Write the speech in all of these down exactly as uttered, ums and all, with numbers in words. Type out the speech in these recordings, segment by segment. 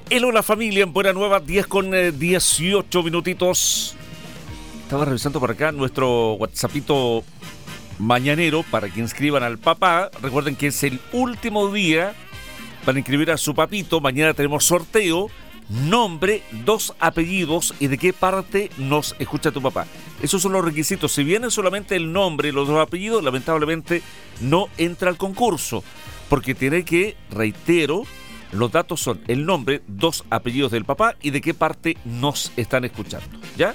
El Hola Familia en Buena Nueva, diez con dieciocho minutitos. Estaba revisando por acá nuestro WhatsAppito mañanero para que inscriban al papá. Recuerden que es el último día para inscribir a su papito. Mañana tenemos sorteo, nombre, dos apellidos y de qué parte nos escucha tu papá. Esos son los requisitos. Si viene solamente el nombre y los dos apellidos, lamentablemente no entra al concurso, porque tiene que, reitero, los datos son el nombre, dos apellidos del papá y de qué parte nos están escuchando, ¿ya?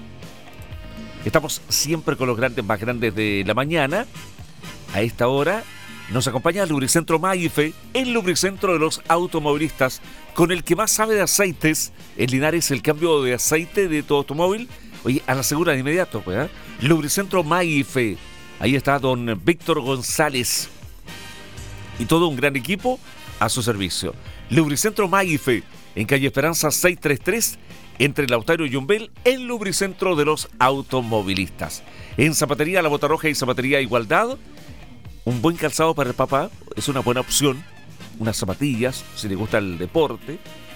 Estamos siempre con los grandes más grandes de la mañana. A esta hora nos acompaña el Lubricentro Maife, el lubricentro de los automovilistas, con el que más sabe de aceites. En Linares, el cambio de aceite de tu automóvil, oye, a la segura de inmediato, pues, ¿eh? Lubricentro Maife. Ahí está don Víctor González y todo un gran equipo a su servicio. Lubricentro Maife, en calle Esperanza seiscientos treinta y tres, entre Lautaro y Yumbel, el lubricentro de los automovilistas. En Zapatería La Bota Roja y Zapatería Igualdad, un buen calzado para el papá es una buena opción. Unas zapatillas, si le gusta el deporte,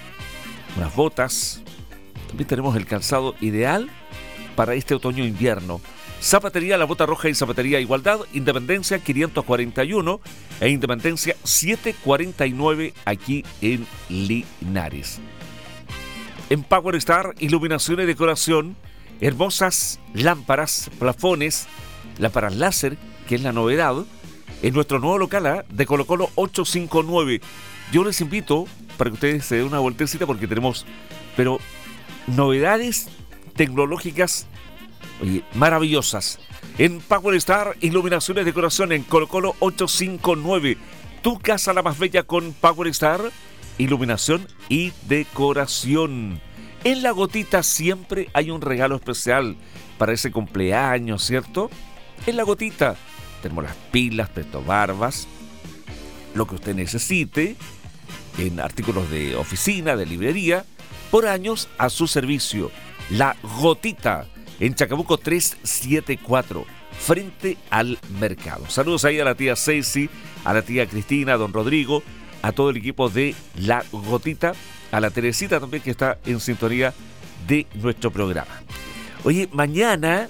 unas botas. También tenemos el calzado ideal para este otoño-invierno. Zapatería La Bota Roja y Zapatería Igualdad, Independencia quinientos cuarenta y uno e Independencia setecientos cuarenta y nueve, aquí en Linares. En Power Star, iluminación y decoración, hermosas lámparas, plafones, lámparas láser, que es la novedad, en nuestro nuevo local ¿eh? de Colo Colo ochocientos cincuenta y nueve. Yo les invito para que ustedes se den una vueltecita porque tenemos, pero novedades tecnológicas, oye, maravillosas. En Power Star, iluminación y decoración en Colo Colo ochocientos cincuenta y nueve. Tu casa la más bella con Power Star, iluminación y decoración. En La Gotita siempre hay un regalo especial para ese cumpleaños, ¿cierto? En La Gotita tenemos las pilas, barbas, lo que usted necesite, en artículos de oficina, de librería, por años a su servicio. La Gotita, en Chacabuco trescientos setenta y cuatro, frente al mercado. Saludos ahí a la tía Ceci, a la tía Cristina, a don Rodrigo, a todo el equipo de La Gotita, a la Teresita también que está en sintonía de nuestro programa. Oye, mañana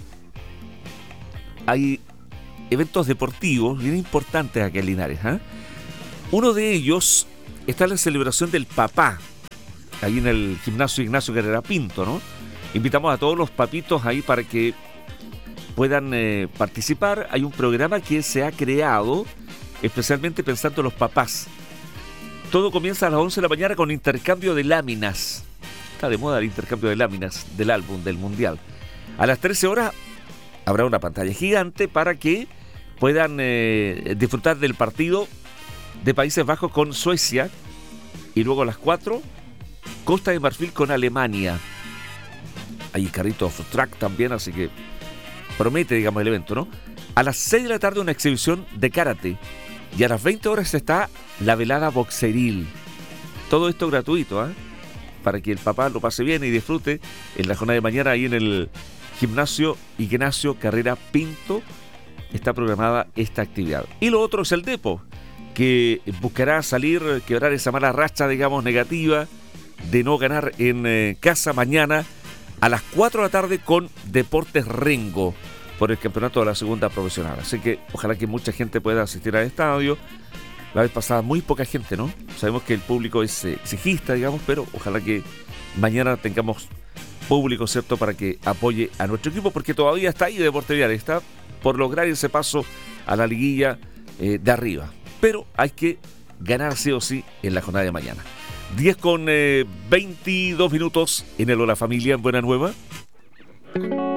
hay eventos deportivos bien importantes aquí en Linares, ¿eh? Uno de ellos está la celebración del papá, ahí en el gimnasio Ignacio Carrera Pinto, ¿no? Invitamos a todos los papitos ahí para que puedan eh, participar. Hay un programa que se ha creado especialmente pensando en los papás. Todo comienza a las once de la mañana con intercambio de láminas. Está de moda el intercambio de láminas del álbum del Mundial. A las trece horas habrá una pantalla gigante para que puedan eh, disfrutar del partido de Países Bajos con Suecia. Y luego a las cuatro, Costa de Marfil con Alemania. Hay carrito off track también, así que promete, digamos, el evento, ¿no? A las seis de la tarde una exhibición de karate. Y a las veinte horas está la velada boxeril. Todo esto gratuito, ¿eh? Para que el papá lo pase bien y disfrute en la jornada de mañana ahí en el gimnasio Ignacio Carrera Pinto. Está programada esta actividad. Y lo otro es el Depo, que buscará salir, quebrar esa mala racha, digamos, negativa de no ganar en eh, casa mañana a las cuatro de la tarde con Deportes Rengo por el campeonato de la segunda profesional. Así que ojalá que mucha gente pueda asistir al estadio. La vez pasada muy poca gente, ¿no? Sabemos que el público es eh, exigista, digamos, pero ojalá que mañana tengamos público, ¿cierto?, para que apoye a nuestro equipo, porque todavía está ahí Deportes Vial, está por lograr ese paso a la liguilla eh, de arriba. Pero hay que ganar sí o sí en la jornada de mañana. diez con veintidós minutos en el Hola Familia en Buena Nueva.